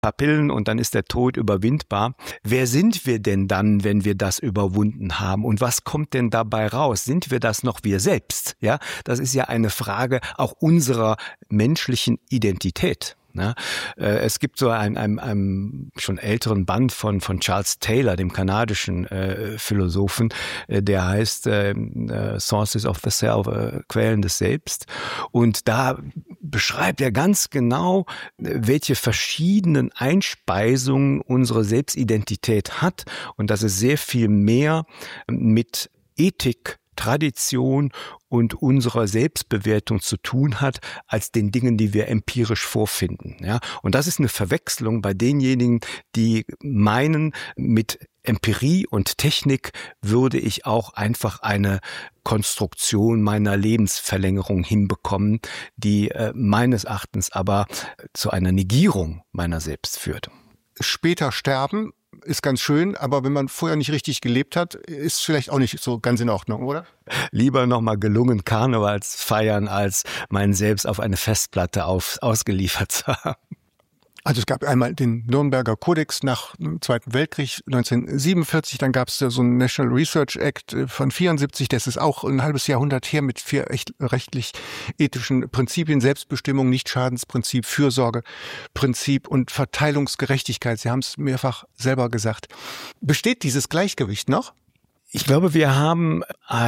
paar Pillen und dann ist der Tod überwindbar. Wer sind wir denn dann, wenn wir das überwunden haben? Und was kommt denn dabei raus? Sind wir das noch wir selbst? Ja, das ist ja eine Frage auch unserer menschlichen Identität. Ja, es gibt so einen schon älteren Band von Charles Taylor, dem kanadischen Philosophen, der heißt Sources of the Self, Quellen des Selbst. Und da beschreibt er ganz genau, welche verschiedenen Einspeisungen unsere Selbstidentität hat und dass es sehr viel mehr mit Ethik, Tradition und unserer Selbstbewertung zu tun hat, als den Dingen, die wir empirisch vorfinden. Ja? Und das ist eine Verwechslung bei denjenigen, die meinen, mit Empirie und Technik würde ich auch einfach eine Konstruktion meiner Lebensverlängerung hinbekommen, die meines Erachtens aber zu einer Negierung meiner selbst führt. Später sterben ist ganz schön, aber wenn man vorher nicht richtig gelebt hat, ist vielleicht auch nicht so ganz in Ordnung, oder? Lieber nochmal gelungen Karnevals feiern, als meinen Selbst auf eine Festplatte ausgeliefert zu haben. Also es gab einmal den Nürnberger Kodex nach dem Zweiten Weltkrieg 1947, dann gab es so einen National Research Act von 74, das ist auch ein halbes Jahrhundert her mit 4 echt rechtlich ethischen Prinzipien, Selbstbestimmung, Nichtschadensprinzip, Fürsorgeprinzip und Verteilungsgerechtigkeit. Sie haben es mehrfach selber gesagt. Besteht dieses Gleichgewicht noch? Ich glaube, wir haben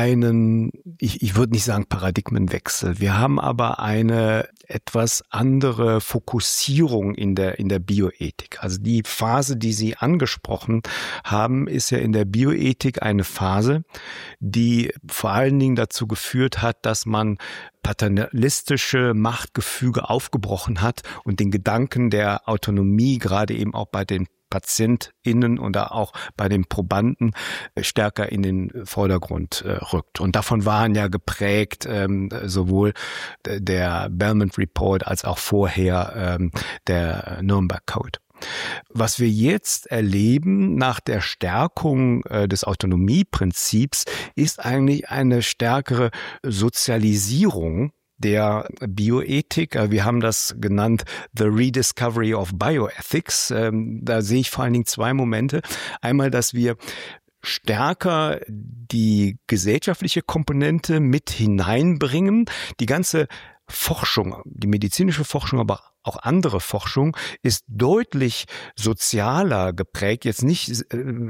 ich würde nicht sagen Paradigmenwechsel, wir haben aber eine etwas andere Fokussierung in der Bioethik. Also die Phase, die Sie angesprochen haben, ist ja in der Bioethik eine Phase, die vor allen Dingen dazu geführt hat, dass man paternalistische Machtgefüge aufgebrochen hat und den Gedanken der Autonomie gerade eben auch bei den PatientInnen oder auch bei den Probanden stärker in den Vordergrund rückt. Und davon waren ja geprägt sowohl der Belmont Report als auch vorher der Nürnberg Code. Was wir jetzt erleben nach der Stärkung des Autonomieprinzips ist eigentlich eine stärkere Sozialisierung der Bioethik. Wir haben das genannt The Rediscovery of Bioethics. Da sehe ich vor allen Dingen 2 Momente. Einmal, dass wir stärker die gesellschaftliche Komponente mit hineinbringen. Die ganze Forschung, die medizinische Forschung, aber auch andere Forschung ist deutlich sozialer geprägt, jetzt nicht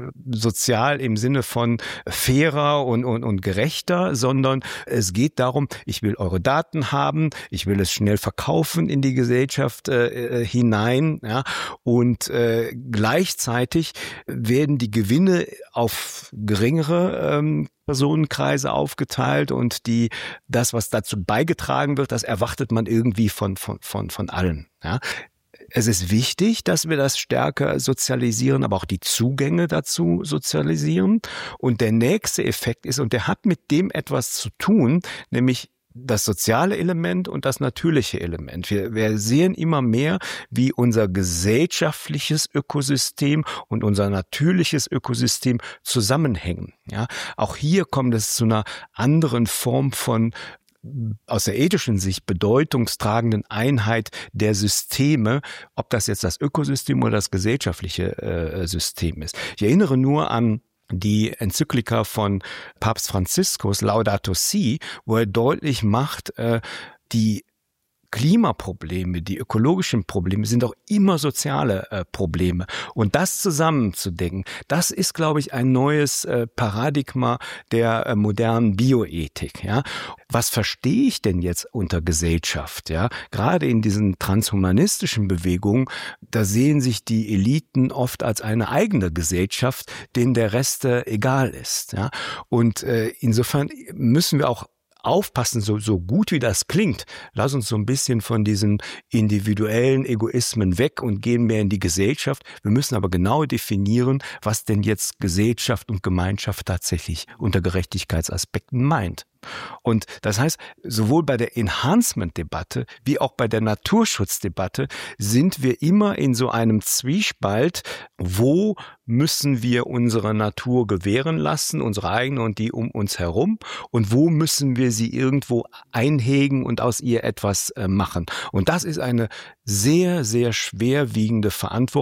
sozial im Sinne von fairer und gerechter, sondern es geht darum, ich will eure Daten haben, ich will es schnell verkaufen in die Gesellschaft hinein, ja, und gleichzeitig werden die Gewinne auf geringere Personenkreise aufgeteilt und das, was dazu beigetragen wird, das erwartet man irgendwie von allen. Ja. Es ist wichtig, dass wir das stärker sozialisieren, aber auch die Zugänge dazu sozialisieren. Und der nächste Effekt ist, und der hat mit dem etwas zu tun, nämlich das soziale Element und das natürliche Element. Wir sehen immer mehr, wie unser gesellschaftliches Ökosystem und unser natürliches Ökosystem zusammenhängen. Ja, auch hier kommt es zu einer anderen Form von aus der ethischen Sicht bedeutungstragenden Einheit der Systeme, ob das jetzt das Ökosystem oder das gesellschaftliche System ist. Ich erinnere nur an die Enzyklika von Papst Franziskus, Laudato Si, wo er deutlich macht, die Klimaprobleme, die ökologischen Probleme sind auch immer soziale Probleme. Und das zusammenzudenken, das ist, glaube ich, ein neues Paradigma der modernen Bioethik. Ja? Was verstehe ich denn jetzt unter Gesellschaft? Ja? Gerade in diesen transhumanistischen Bewegungen, da sehen sich die Eliten oft als eine eigene Gesellschaft, denen der Rest egal ist. Ja? Und insofern müssen wir auch aufpassen, so gut wie das klingt, lass uns so ein bisschen von diesen individuellen Egoismen weg und gehen mehr in die Gesellschaft. Wir müssen aber genau definieren, was denn jetzt Gesellschaft und Gemeinschaft tatsächlich unter Gerechtigkeitsaspekten meint. Und das heißt, sowohl bei der Enhancement-Debatte wie auch bei der Naturschutzdebatte sind wir immer in so einem Zwiespalt, wo müssen wir unsere Natur gewähren lassen, unsere eigene und die um uns herum, und wo müssen wir sie irgendwo einhegen und aus ihr etwas machen. Und das ist eine sehr, sehr schwerwiegende Verantwortung,